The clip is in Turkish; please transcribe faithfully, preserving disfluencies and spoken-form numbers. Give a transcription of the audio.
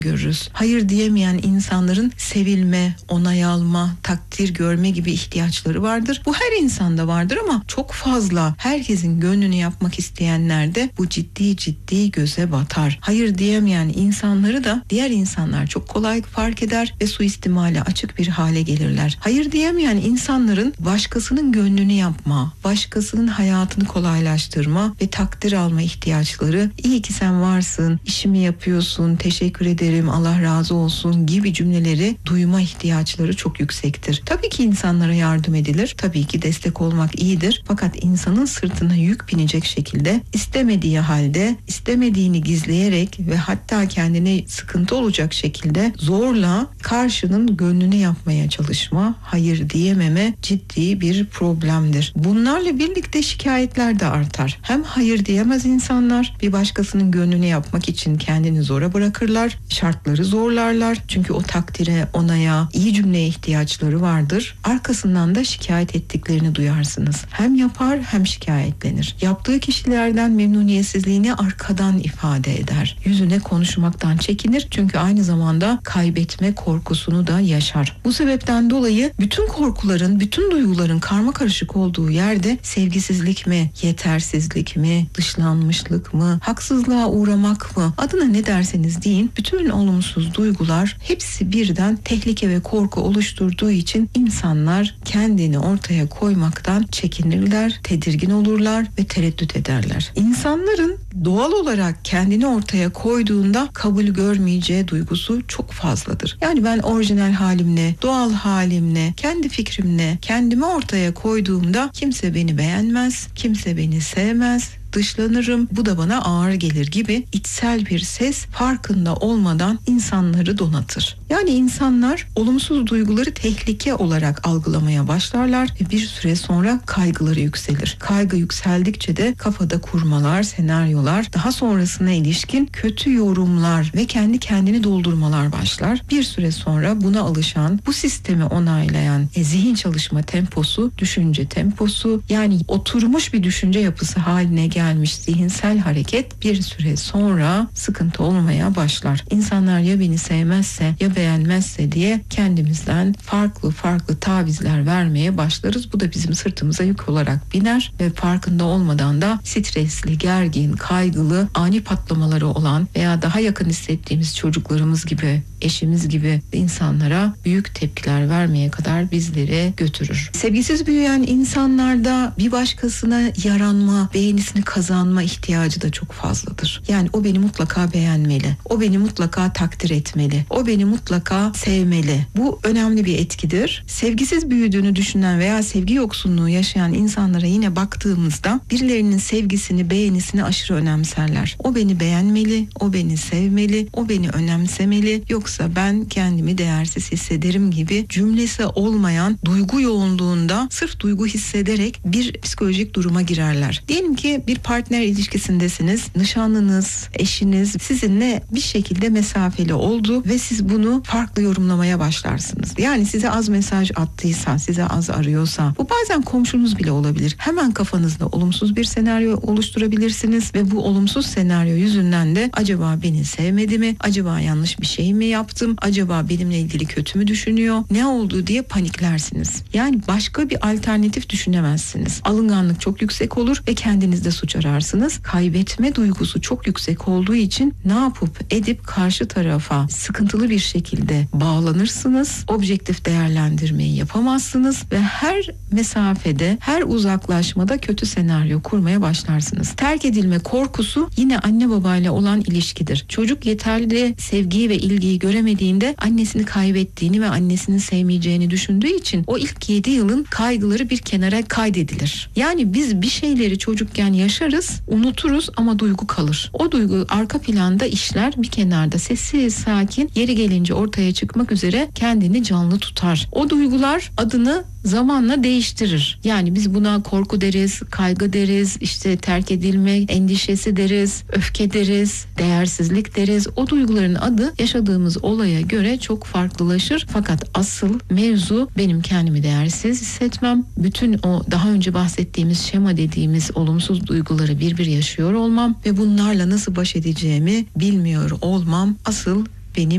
görürüz. Hayır diyemeyen insanların sevilme, onay alma, takdir görme gibi ihtiyaçları vardır. Bu her insanda vardır ama çok fazla herkesin gönlünü yapmak isteyenlerde bu ciddi ciddi göze batar. Hayır diyemeyen insanları da diğer insanlar çok kolay fark eder ve suistimale açık bir hale gelirler. Hayır diyemeyen insanların başkasının gönlünü yapma, başkasının hayatını kolaylaştırma ve takdir alma ihtiyaçları, iyi ki sen varsın, işimi yapıyorsun, teşekkür ederim, Allah razı olsun gibi cümleleri duyma ihtiyaçları çok yüksektir. Tabii ki insanlara yardım edilir, tabii ki destek olmak iyidir. Fakat insanın sırtına yük binecek şekilde, istemediği halde, istemediğini gizleyerek ve hatta kendine sıkıntı olacak şekilde zorla karşının gönlünü yapmaya çalışma, hayır diyememe ciddi bir problemdir. Bunlarla birlikte şikayetler de artar. Hem hayır diyemez insanlar, bir başkasının gönlünü yapmak için kendini zora bırakırlar, şartları zorlarlar. Çünkü o takdire, onaya, iyi cümleye ihtiyaçları vardır. Arkasından da şikayet ettiklerini duyarsınız. Hem yapar hem şikayetlenir. Yaptığı kişilerden memnuniyetsizliğini arkadan ifade eder. Yüzüne konuşmaktan çekinir. Çünkü aynı zamanda kaybetme korkusunu da yaşar. Bu sebepten dolayı bütün korkuların, bütün duyguların karma karışık olduğu yerde sevgisizlik mi, yetersizlik mi, dışlanmışlık mı, haksızlığa uğramak mı, adına ne derseniz deyin, bütün olumsuz duygular hepsi birden tehlike ve korku oluşturduğu için insanlar kendini ortaya koymaktan çekinirler, tedirgin olurlar ve tereddüt ederler. İnsanların doğal olarak kendini ortaya koyduğunda kabul görmeyeceği duygusu çok fazladır. Yani ben orijinal halimle, doğal halimle, kendi fikrimle kendimi ortaya koyduğumda kimse beni beğenmez, kimse beni sevmez, dışlanırım, bu da bana ağır gelir gibi içsel bir ses farkında olmadan insanları donatır. Yani insanlar olumsuz duyguları tehlike olarak algılamaya başlarlar ve bir süre sonra kaygıları yükselir. Kaygı yükseldikçe de kafada kurmalar, senaryolar, daha sonrasına ilişkin kötü yorumlar ve kendi kendini doldurmalar başlar. Bir süre sonra buna alışan, bu sistemi onaylayan e, zihin çalışma temposu, düşünce temposu, yani oturmuş bir düşünce yapısı haline gelir. Gelmiş zihinsel hareket bir süre sonra sıkıntı olmaya başlar. İnsanlar ya beni sevmezse ya beğenmezse diye kendimizden farklı farklı tavizler vermeye başlarız. Bu da bizim sırtımıza yük olarak biner ve farkında olmadan da stresli, gergin, kaygılı, ani patlamaları olan veya daha yakın hissettiğimiz çocuklarımız gibi, eşimiz gibi insanlara büyük tepkiler vermeye kadar bizleri götürür. Sevgisiz büyüyen insanlarda bir başkasına yaranma, beğenisini kazanma ihtiyacı da çok fazladır. Yani o beni mutlaka beğenmeli, o beni mutlaka takdir etmeli, o beni mutlaka sevmeli. Bu önemli bir etkidir. Sevgisiz büyüdüğünü düşünen veya sevgi yoksunluğu yaşayan insanlara yine baktığımızda birilerinin sevgisini, beğenisini aşırı önemserler. O beni beğenmeli, o beni sevmeli, o beni önemsemeli, yoksa ben kendimi değersiz hissederim gibi cümlesi olmayan duygu yoğunluğunda sırf duygu hissederek bir psikolojik duruma girerler. Diyelim ki bir partner ilişkisindesiniz, nişanlınız, eşiniz sizinle bir şekilde mesafeli oldu ve siz bunu farklı yorumlamaya başlarsınız. Yani size az mesaj attıysa, size az arıyorsa, bu bazen komşunuz bile olabilir. Hemen kafanızda olumsuz bir senaryo oluşturabilirsiniz ve bu olumsuz senaryo yüzünden de acaba beni sevmedi mi, acaba yanlış bir şey mi yaptım, acaba benimle ilgili kötü mü düşünüyor, ne oldu diye paniklersiniz. Yani başka bir alternatif düşünemezsiniz. Alınganlık çok yüksek olur ve kendinizde suç ararsınız. Kaybetme duygusu çok yüksek olduğu için ne yapıp edip karşı tarafa sıkıntılı bir şekilde bağlanırsınız. Objektif değerlendirmeyi yapamazsınız ve her mesafede, her uzaklaşmada kötü senaryo kurmaya başlarsınız. Terk edilme korkusu yine anne babayla olan ilişkidir. Çocuk yeterli sevgiyi ve ilgiyi göremediğinde annesini kaybettiğini ve annesini sevmeyeceğini düşündüğü için o ilk yedi yılın kaygıları bir kenara kaydedilir. Yani biz bir şeyleri çocukken yaşarız, unuturuz ama duygu kalır. O duygu arka planda işler, bir kenarda sessiz sakin, yeri gelince ortaya çıkmak üzere kendini canlı tutar. O duygular adını zamanla değiştirir. Yani biz buna korku deriz, kaygı deriz, işte terk edilme endişesi deriz, öfke deriz, değersizlik deriz. O duyguların adı yaşadığımız olaya göre çok farklılaşır. Fakat asıl mevzu benim kendimi değersiz hissetmem. Bütün o daha önce bahsettiğimiz şema dediğimiz olumsuz duyguları bir bir yaşıyor olmam ve bunlarla nasıl baş edeceğimi bilmiyor olmam asıl